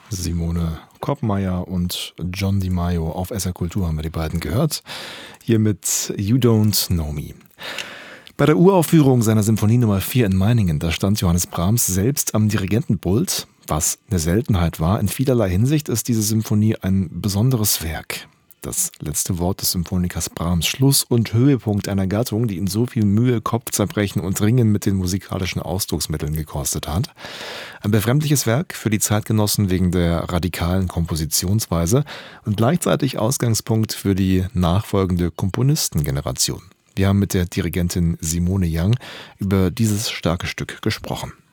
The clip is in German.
Simone Koppmeier und John Di Maio. Auf SR Kultur haben wir die beiden gehört. Hier mit You Don't Know Me. Bei der Uraufführung seiner Symphonie Nummer 4 in Meiningen, da stand Johannes Brahms selbst am Dirigentenpult, was eine Seltenheit war. In vielerlei Hinsicht ist diese Symphonie ein besonderes Werk. Das letzte Wort des Symphonikers Brahms, Schluss und Höhepunkt einer Gattung, die ihn so viel Mühe, Kopfzerbrechen und Ringen mit den musikalischen Ausdrucksmitteln gekostet hat. Ein befremdliches Werk für die Zeitgenossen wegen der radikalen Kompositionsweise und gleichzeitig Ausgangspunkt für die nachfolgende Komponistengeneration. Wir haben mit der Dirigentin Simone Young über dieses starke Stück gesprochen.